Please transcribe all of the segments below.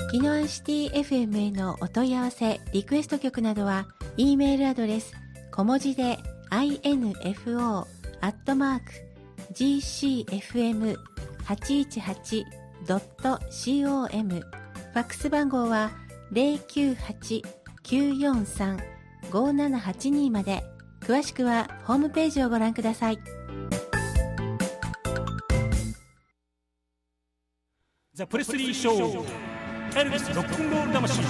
宜野湾シティ FM へのお問い合わせリクエスト曲などは E メールアドレス小文字で info@gcfm818.com ファックス番号は 098-943-5782 まで。詳しくはホームページをご覧ください。 ザ・プレスリー・ショー、エルビス・ロックンロール魂。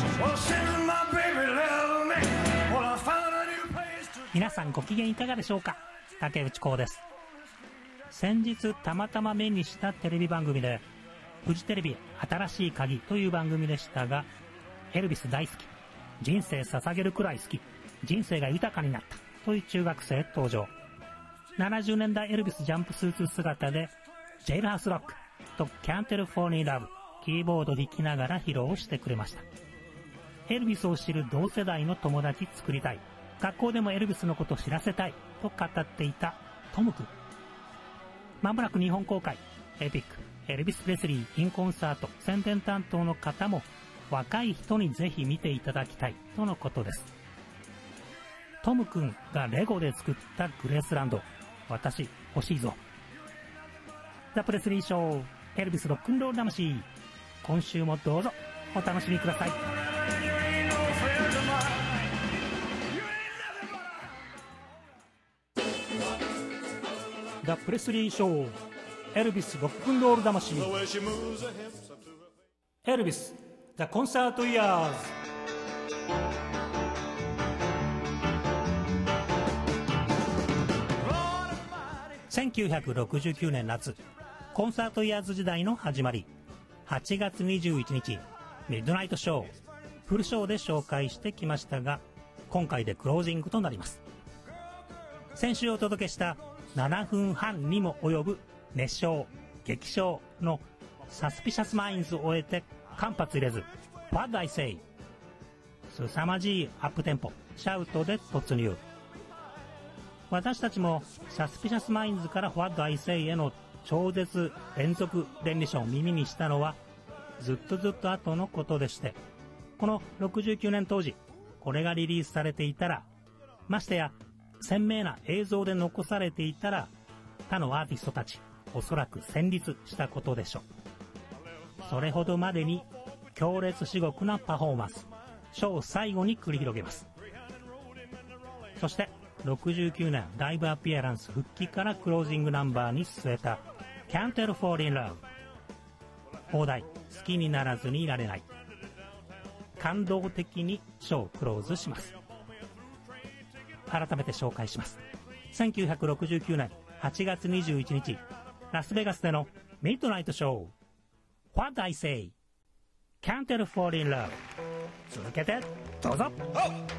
皆さんご機嫌いかがでしょうか。竹内幸です。先日たまたま目にしたテレビ番組で、フジテレビ新しい鍵という番組でしたが、エルビス大好き、人生捧げるくらい好き、人生が豊かになったという中学生登場。70年代エルビスジャンプスーツ姿でジェイルハウスロックと Can't Help Falling in Love キーボードで弾きながら披露してくれました。エルビスを知る同世代の友達作りたい、学校でもエルビスのことを知らせたいと語っていたトム君。まもなく日本公開、エピックエルビス・プレスリーインコンサート宣伝担当の方も若い人にぜひ見ていただきたいとのことです。トム君がレゴで作ったグレースランド、私欲しいぞ。ザ・プレスリーショー、エルビスロックンロール魂。今週もどうぞお楽しみください。ザ・プレスリーショー、エルビスロックンロール魂。エルビスザ・コンサートイヤーズ。1969年夏、コンサートイヤーズ時代の始まり。8月21日、ミッドナイトショー、フルショーで紹介してきましたが、今回でクロージングとなります。先週お届けした7分半にも及ぶ熱唱、激唱のサスピシャスマインズを終えて間髪入れず、What I Say、凄まじいアップテンポ、シャウトで突入。私たちもサスピシャスマインズから What I Say への超絶連続連理ションを耳にしたのはずっと後のことでして、この69年当時、これがリリースされていたら、ましてや鮮明な映像で残されていたら、他のアーティストたちおそらく戦慄したことでしょう。それほどまでに強烈至極なパフォーマンス、ショー最後に繰り広げます。そして69年ライブアピアランス復帰からクロージングナンバーに据えた Can't Help Falling in Love。 放題、好きにならずにいられない。感動的にショークローズします。改めて紹介します。1969年8月21日、ラスベガスでのミッドナイトショー、 What I Say、 Can't Help Falling in Love。 続けてどうぞ。